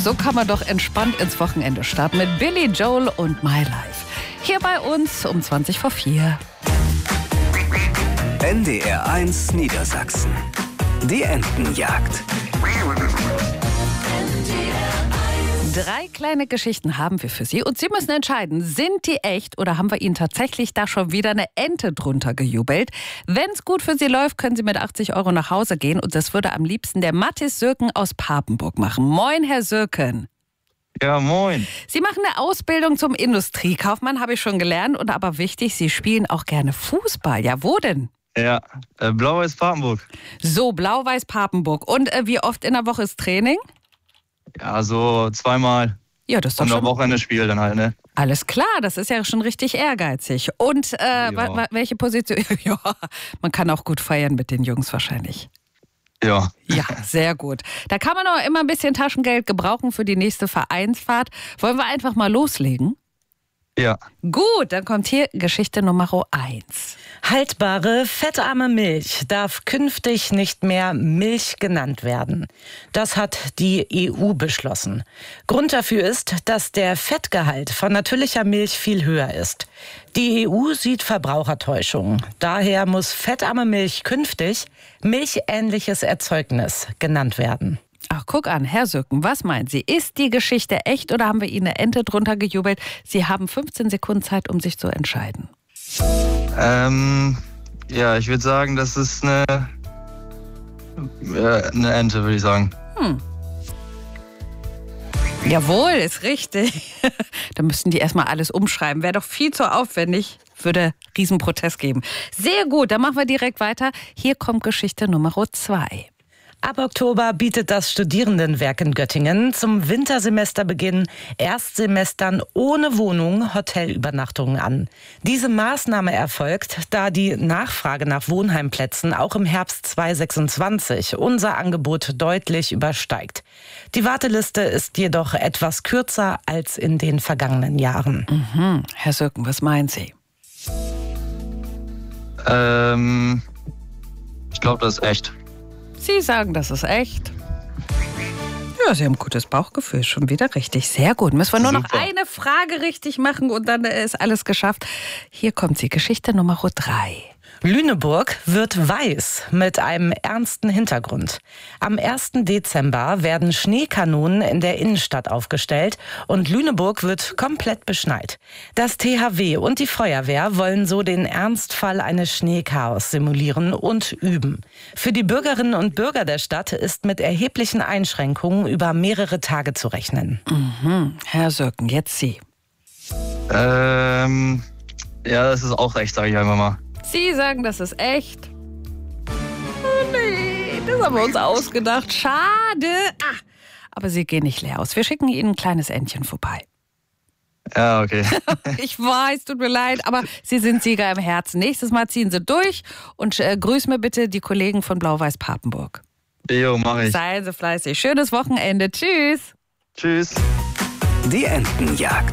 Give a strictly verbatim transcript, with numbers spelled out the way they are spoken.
So kann man doch entspannt ins Wochenende starten mit Billy Joel und My Life. Hier bei uns um zwanzig vor vier. N D R eins Niedersachsen. Die Entenjagd. Drei kleine Geschichten haben wir für Sie und Sie müssen entscheiden, sind die echt oder haben wir Ihnen tatsächlich da schon wieder eine Ente drunter gejubelt? Wenn es gut für Sie läuft, können Sie mit achtzig Euro nach Hause gehen und das würde am liebsten der Mathis Sürken aus Papenburg machen. Moin, Herr Sürken. Ja, moin. Sie machen eine Ausbildung zum Industriekaufmann, habe ich schon gelernt, und aber wichtig, Sie spielen auch gerne Fußball. Ja, wo denn? Ja, äh, Blau-Weiß Papenburg. So, Blau-Weiß Papenburg. Und äh, wie oft in der Woche ist Training? Ja, so zweimal. Ja, das ist doch Und schon... am Wochenende Spiel dann halt, ne? Alles klar, das ist ja schon richtig ehrgeizig. Und äh, wa- wa- welche Position? Ja, man kann auch gut feiern mit den Jungs wahrscheinlich. Ja. Ja, sehr gut. Da kann man auch immer ein bisschen Taschengeld gebrauchen für die nächste Vereinsfahrt. Wollen wir einfach mal loslegen? Ja. Gut, dann kommt hier Geschichte Nummer eins. Haltbare, fettarme Milch darf künftig nicht mehr Milch genannt werden. Das hat die E U beschlossen. Grund dafür ist, dass der Fettgehalt von natürlicher Milch viel höher ist. Die E U sieht Verbrauchertäuschung. Daher muss fettarme Milch künftig milchähnliches Erzeugnis genannt werden. Ach, guck an, Herr Sürken, was meinen Sie? Ist die Geschichte echt oder haben wir Ihnen eine Ente drunter gejubelt? Sie haben fünfzehn Sekunden Zeit, um sich zu entscheiden. Ähm, ja, ich würde sagen, das ist eine, äh, eine Ente, würde ich sagen. Hm. Jawohl, ist richtig. Da müssten die erstmal alles umschreiben. Wäre doch viel zu aufwendig. Würde Riesenprotest geben. Sehr gut, dann machen wir direkt weiter. Hier kommt Geschichte Nummer zwei. Ab Oktober bietet das Studierendenwerk in Göttingen zum Wintersemesterbeginn Erstsemestern ohne Wohnung Hotelübernachtungen an. Diese Maßnahme erfolgt, da die Nachfrage nach Wohnheimplätzen auch im Herbst zweitausendsechsundzwanzig unser Angebot deutlich übersteigt. Die Warteliste ist jedoch etwas kürzer als in den vergangenen Jahren. Mhm. Herr Sürken, was meinen Sie? Ähm, ich glaube, das ist echt. Sie sagen, das ist echt. Ja, Sie haben ein gutes Bauchgefühl. Schon wieder richtig. Sehr gut. Müssen wir nur noch Super. eine Frage richtig machen und dann ist alles geschafft. Hier kommt sie. Geschichte Nummer drei. Lüneburg wird weiß mit einem ernsten Hintergrund. Am ersten Dezember werden Schneekanonen in der Innenstadt aufgestellt und Lüneburg wird komplett beschneit. Das T H W und die Feuerwehr wollen so den Ernstfall eines Schneechaos simulieren und üben. Für die Bürgerinnen und Bürger der Stadt ist mit erheblichen Einschränkungen über mehrere Tage zu rechnen. Mhm. Herr Sürken, jetzt Sie. Ähm, ja, das ist auch echt, sage ich einfach mal. Sie sagen, das ist echt. Oh nee, das haben wir uns ausgedacht. Schade. Ah, aber Sie gehen nicht leer aus. Wir schicken Ihnen ein kleines Entchen vorbei. Ja, okay. Ich weiß, tut mir leid, aber Sie sind Sieger im Herzen. Nächstes Mal ziehen Sie durch und äh, grüß mir bitte die Kollegen von Blau-Weiß Papenburg. Jo, mach ich. Seien Sie fleißig. Schönes Wochenende. Tschüss. Tschüss. Die Entenjagd.